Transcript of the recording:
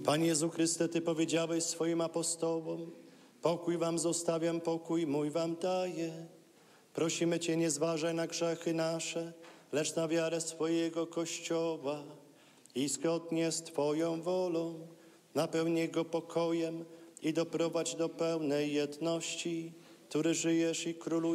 Panie Jezu Chryste, Ty powiedziałeś swoim apostołom: pokój wam zostawiam, pokój mój wam daję. Prosimy Cię, nie zważaj na grzechy nasze, lecz na wiarę swojego Kościoła. I zgodnie z Twoją wolą napełnij go pokojem i doprowadź do pełnej jedności, który żyjesz i królujesz